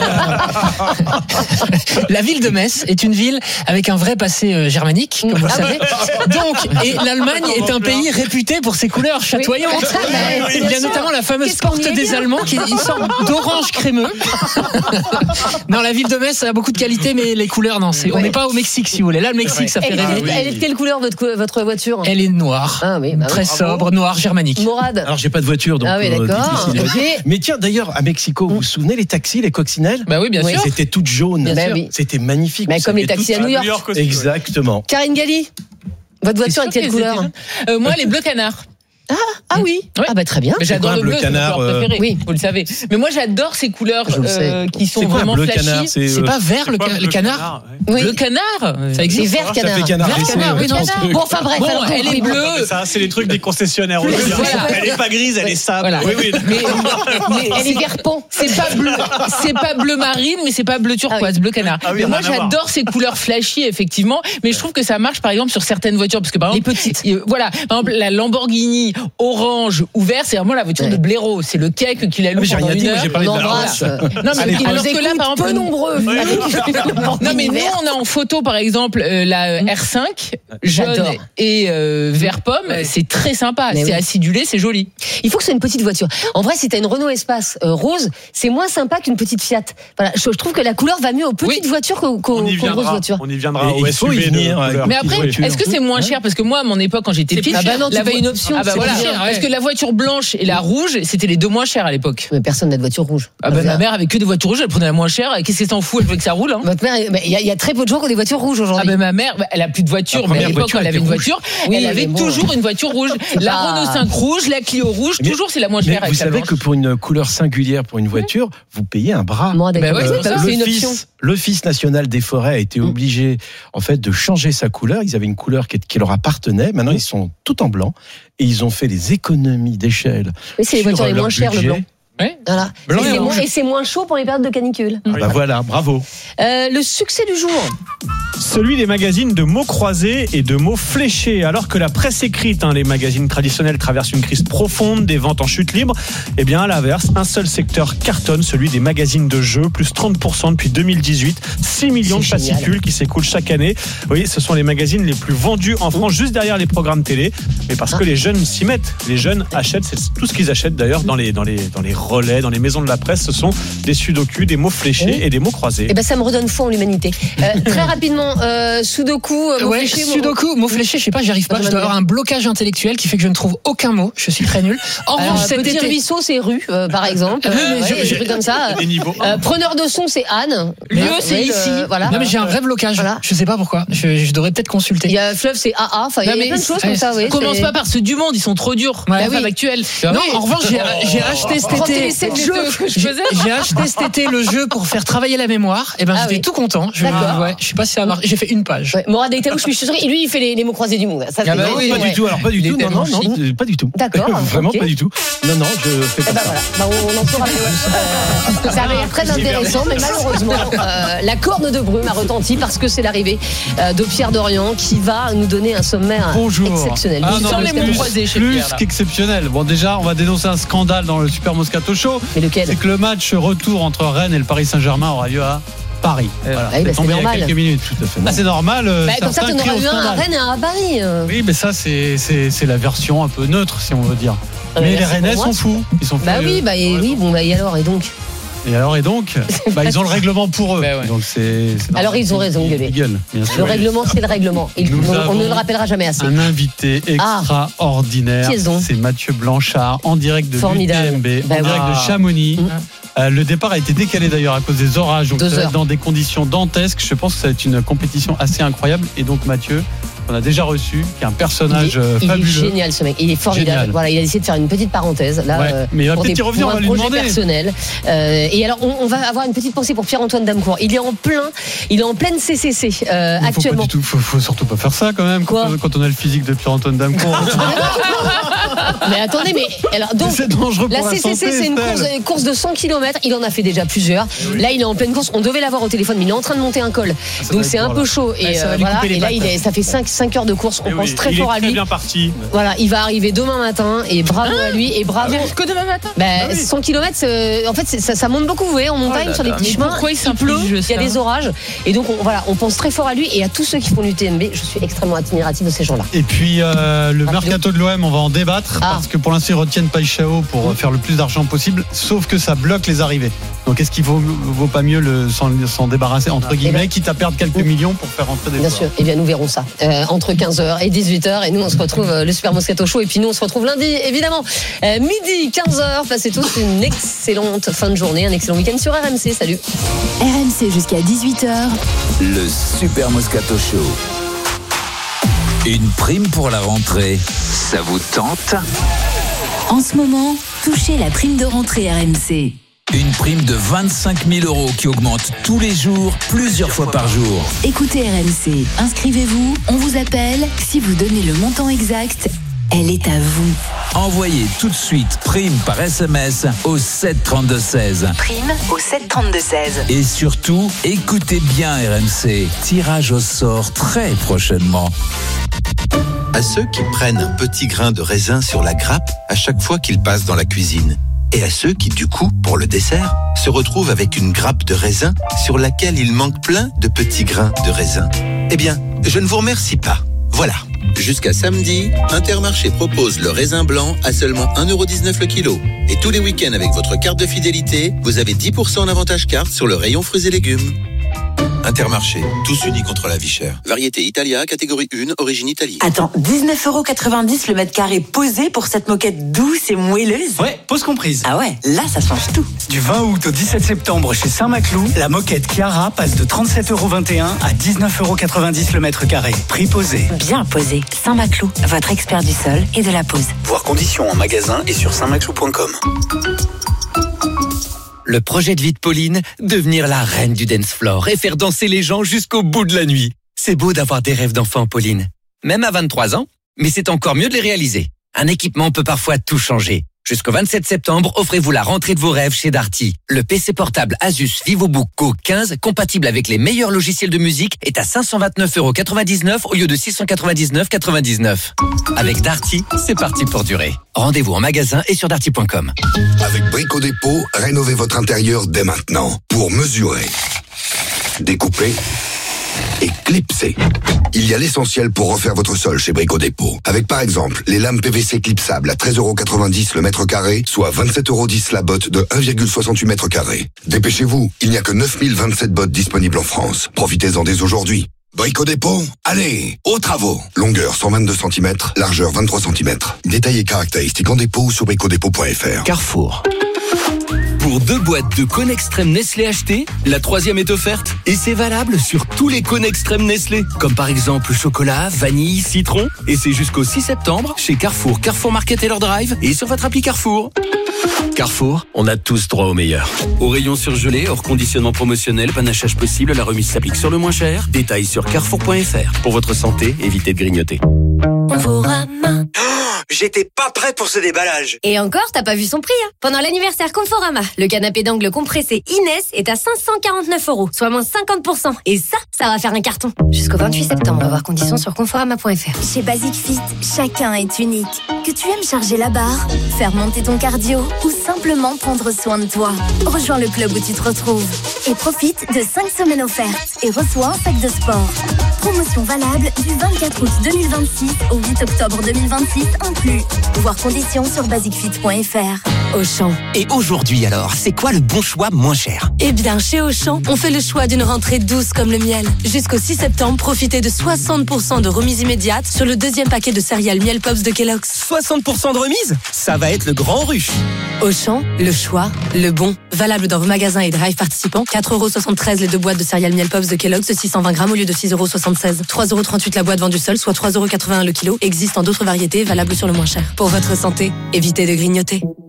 la ville de Metz est une ville avec un vrai passé germanique, comme vous le savez. Donc, et l'Allemagne est un pays réputé pour ses couleurs chatoyantes. Il y a notamment la fameuse porte des Allemands qui est une sorte d'orange crémeux. Non, la ville de Metz a beaucoup de qualité, mais les couleurs, non. On n'est pas au Mexique, si vous voulez. Là, le Mexique, ça fait rêver. Elle est de quelle couleur votre voiture ? Elle est noire. Très sobre, noir, germanique. Mourad ? Alors, j'ai pas de voiture, donc. D'accord. Mais tiens, d'ailleurs, à Mexico, vous vous souvenez les taxis, les coccinelles ? Oui, bien sûr. C'était toutes jaunes. C'était magnifique. Comme les taxis à New York. Exactement. Karine Galli, votre voiture est de quelle couleur ? Moi, elle est bleu canard. Ah oui. Très bien. Mais j'adore le bleu, c'est mon couleur préférée. Oui, vous le savez. Mais moi, j'adore ces couleurs qui sont vraiment flashy. C'est pas vert le canard ? Le canard, ça existe. C'est vert canard. Vert canard. Bon, enfin bref. Elle est bleue. Ça, c'est les trucs des concessionnaires. Elle est pas grise, elle est sable. Oui. Mais elle est vert pont. C'est pas bleu marine, mais c'est pas bleu turquoise, bleu canard. Mais moi, j'adore ces couleurs flashy, effectivement. Mais je trouve que ça marche, par exemple, sur certaines voitures, parce que par exemple, les petites. Voilà, par exemple, la Lamborghini orange ou vert, c'est vraiment la voiture de blaireau. C'est le cake qu'il a loué pendant une heure. J'ai parlé de la race. Non, mais alors que là, par exemple, peu nombreux. Non, mais nous, on a en photo, par exemple, la R5 jaune et vert pomme. C'est très sympa. C'est acidulé, c'est joli. Il faut que ce soit une petite voiture. En vrai, si t'as une Renault Espace rose, c'est moins sympa qu'une petite Fiat. Voilà, je trouve que la couleur va mieux aux petites voitures qu'aux grosses voitures. On y viendra. Il faut y venir. Mais après, est-ce que c'est moins cher ? Parce que moi, à mon époque, quand j'étais petite, il y avait une option. Parce que la voiture blanche et la rouge, c'était les deux moins chères à l'époque. Mais personne n'a de voiture rouge. Ma mère avait que des voitures rouges, elle prenait la moins chère. Qu'est-ce qu'elle s'en fout ? Elle veut que ça roule. Votre mère, il y a très peu de gens qui ont des voitures rouges aujourd'hui. Ma mère, elle a plus de voiture, mais à l'époque, quand elle avait une voiture, elle avait toujours une voiture rouge. La Renault 5 rouge, la Clio rouge, toujours c'est la moins chère. Vous savez que pour une couleur singulière pour une voiture, vous payez un bras. L'Office national des forêts a été obligé, en fait, de changer sa couleur. Ils avaient une couleur qui leur appartenait. Maintenant, ils sont tout en blanc et ils ont fait des économies d'échelle. Mais c'est les voitures les moins chères, le blanc. Ouais. Voilà. Et c'est moins chaud pour les périodes de canicule. Bah voilà, bravo. Le succès du jour. Celui des magazines de mots croisés et de mots fléchés. Alors que la presse écrite, les magazines traditionnels traversent une crise profonde, des ventes en chute libre, eh bien à l'inverse, un seul secteur cartonne, celui des magazines de jeux, plus 30% depuis 2018, 6 millions de fascicules qui s'écoulent chaque année. Oui, ce sont les magazines les plus vendus en France, juste derrière les programmes télé, mais parce que les jeunes s'y mettent. Les jeunes achètent, c'est tout ce qu'ils achètent d'ailleurs dans les relais, dans les maisons de la presse, ce sont des sudoku, des mots fléchés et des mots croisés. Eh ben ça me redonne foi en l'humanité. Très rapidement, sudoku, mots fléchés. Sudoku, mots fléchés, je sais pas, j'y arrive pas. Je dois avoir un blocage intellectuel qui fait que je ne trouve aucun mot. Je suis très nul. En revanche, petit ruisseau, c'est rue, par exemple. J'ai pris comme ça. Preneur de son, c'est Anne. Lieu, c'est ici. Voilà. Non mais j'ai un vrai blocage. Voilà. Je sais pas pourquoi. Je devrais peut-être consulter. Il y a fleuve, c'est AA. Enfin, il y a plein de choses comme ça. Oui. Commence pas par ceux du Monde, ils sont trop durs. La femme actuelle. Non, en revanche, j'ai acheté cet été. J'ai acheté cet été le jeu pour faire travailler la mémoire. Et ben j'étais tout content. Je sais pas si ça marche. J'ai fait une page. Morad Aïtaouch, je suis sûr, lui il fait les mots croisés du monde. Ça pas du tout. Alors pas du tout. Non, pas du tout. D'accord. Vraiment pas du tout. Non, je fais pas ça. Voilà. On en saura plus. Ça avait l'air très intéressant, mais malheureusement, la corne de brume a retenti parce que c'est l'arrivée de Pierre Dorian qui va nous donner un sommaire exceptionnel. Sans les mots croisés chez Pierre. Plus qu'exceptionnel. Bon, déjà, on va dénoncer un scandale dans le Super Moscato Show. Mais lequel ? C'est que le match retour entre Rennes et le Paris Saint-Germain aura lieu à Paris. Voilà. C'est tombé il y a quelques minutes. Tout à fait. C'est normal. Comme ça, tu en auras eu un à Rennes et un à Paris. Oui, mais ça, c'est la version un peu neutre, si on veut dire. Mais les Rennais sont fous. Ils sont furieux. Et donc, ils ont le règlement pour eux. Donc alors ils ont raison de gueuler. Le règlement, c'est le règlement. On ne le rappellera jamais assez. Un invité extraordinaire. C'est Mathieu Blanchard, en direct de l'UTMB, en direct de Chamonix. Le départ a été décalé d'ailleurs à cause des orages. Donc ça va être dans des conditions dantesques. Je pense que ça va être une compétition assez incroyable. Et donc Mathieu, on a déjà reçu, qui est un personnage fabuleux. Il est génial ce mec, il est formidable. Génial. Voilà, il a essayé de faire une petite parencèse là, mais il va peut-être y revenir, on va lui demander. Personnel. Et alors on va avoir une petite pensée pour Pierre-Antoine Damecourt. Il est en pleine CCC actuellement. Faut surtout pas faire ça quand même. Quand on a le physique de Pierre-Antoine Damecourt. Mais attendez, donc c'est dangereux pour la CCC, santé, c'est une course de 100 km. Il en a fait déjà plusieurs. Là, il est en pleine course. On devait l'avoir au téléphone, mais il est en train de monter un col. Donc c'est un peu chaud. Et voilà. Et là, ça fait 5 heures de course. On pense très fort à lui. Il est très bien parti. Voilà, il va arriver demain matin. Et bravo à lui. Et bravo. Que demain matin. 100 km, en fait, ça monte beaucoup. Vous voyez, en montagne, sur les petits chemins. Pourquoi il pleut, il y a des orages. Et donc, on pense très fort à lui et à tous ceux qui font l'UTMB. Je suis extrêmement admiratif de ces gens-là. Et puis le mercato de l'OM, on va en débattre parce que pour l'instant ils retiennent Paixão pour faire le plus d'argent possible, sauf que ça bloque les arrivées. Donc est-ce qu'il vaut pas mieux s'en débarrasser entre guillemets, quitte à perdre quelques millions pour faire rentrer des joueurs. Bien sûr. Eh bien nous verrons ça entre 15h et 18h et nous on se retrouve le Super Moscato Show et puis nous on se retrouve lundi évidemment midi 15h. Passez tous une excellente fin de journée, un excellent week-end sur RMC. Salut. RMC jusqu'à 18h. Le Super Moscato Show. Une prime pour la rentrée, ça vous tente ? En ce moment, touchez la prime de rentrée RMC. Une prime de 25 000 € qui augmente tous les jours, plusieurs fois par jour. Écoutez RMC, inscrivez-vous, on vous appelle. Si vous donnez le montant exact, elle est à vous. Envoyez tout de suite prime par SMS au 7 32 16. Prime au 7 32 16. Et surtout, écoutez bien RMC. Tirage au sort très prochainement. À ceux qui prennent un petit grain de raisin sur la grappe à chaque fois qu'ils passent dans la cuisine. Et à ceux qui, du coup, pour le dessert, se retrouvent avec une grappe de raisin sur laquelle il manque plein de petits grains de raisin. Eh bien, je ne vous remercie pas. Voilà. Jusqu'à samedi, Intermarché propose le raisin blanc à seulement 1,19€ le kilo. Et tous les week-ends avec votre carte de fidélité, vous avez 10% en avantage carte sur le rayon fruits et légumes. Intermarché, tous unis contre la vie chère. Variété Italia, catégorie 1, origine Italie. Attends, 19,90€ le mètre carré posé pour cette moquette douce et moelleuse? Ouais, pause comprise. Ah ouais, là ça change tout. Du 20 août au 17 septembre chez Saint-Maclou, la moquette Chiara passe de 37,21€ à 19,90€ le mètre carré. Prix posé. Bien posé. Saint-Maclou, votre expert du sol et de la pose. Voir conditions en magasin et sur saintmaclou.com. Le projet de vie de Pauline, devenir la reine du dance floor et faire danser les gens jusqu'au bout de la nuit. C'est beau d'avoir des rêves d'enfant, Pauline. Même à 23 ans, mais c'est encore mieux de les réaliser. Un équipement peut parfois tout changer. Jusqu'au 27 septembre, offrez-vous la rentrée de vos rêves chez Darty. Le PC portable Asus VivoBook Go 15, compatible avec les meilleurs logiciels de musique, est à 529,99 € au lieu de 699,99 €. Avec Darty, c'est parti pour durer. Rendez-vous en magasin et sur darty.com. Avec Brico Dépôt, rénovez votre intérieur dès maintenant. Pour mesurer, découper et clipser. Il y a l'essentiel pour refaire votre sol chez Brico Dépôt. Avec par exemple les lames PVC clipsables à 13,90 € le mètre carré, soit 27,10 € la botte de 1,68 mètres carrés. Dépêchez-vous, il n'y a que 9027 bottes disponibles en France. Profitez-en dès aujourd'hui. Brico Dépôt, allez, aux travaux. Longueur 122 cm, largeur 23 cm. Détails et caractéristiques en dépôt ou sur bricodépôt.fr. Carrefour. Pour 2 boîtes de Cône Extrême Nestlé achetées, la 3e est offerte. Et c'est valable sur tous les cônes extrêmes Nestlé. Comme par exemple chocolat, vanille, citron. Et c'est jusqu'au 6 septembre chez Carrefour, Carrefour Market et leur Drive et sur votre appli Carrefour. Carrefour, on a tous droit au meilleur. Au rayon surgelé, hors conditionnement promotionnel, panachage possible, la remise s'applique sur le moins cher. Détails sur carrefour.fr. Pour votre santé, évitez de grignoter. J'étais pas prêt pour ce déballage. Et encore, t'as pas vu son prix, hein. Pendant l'anniversaire Conforama, le canapé d'angle compressé Inès est à 549 €, soit moins 50%. Et ça va faire un carton. Jusqu'au 28 septembre, voir conditions sur conforama.fr. Chez Basic Fit, chacun est unique. Que tu aimes charger la barre, faire monter ton cardio ou simplement prendre soin de toi. Rejoins le club où tu te retrouves et profite de 5 semaines offertes et reçois un sac de sport. Promotion valable du 24 août 2026 au 8 octobre 2026 inclus. Voir conditions sur basicfit.fr. Auchan. Et aujourd'hui alors, c'est quoi le bon choix moins cher? Eh bien, chez Auchan, on fait le choix d'une rentrée douce comme le miel. Jusqu'au 6 septembre, profitez de 60% de remise immédiate sur le 2e paquet de céréales Miel Pops de Kellogg's. 60% de remise? Ça va être le grand rush. Auchan, le choix, le bon. Valable dans vos magasins et drive participants. 4,73 € les 2 boîtes de céréales Miel Pops de Kellogg's de 620 grammes au lieu de 6,76 €. 3,38 € la boîte vendue seule, soit 3,81 € le kilo. Existe en d'autres variétés, valable sur le moins cher. Pour votre santé, évitez de grignoter.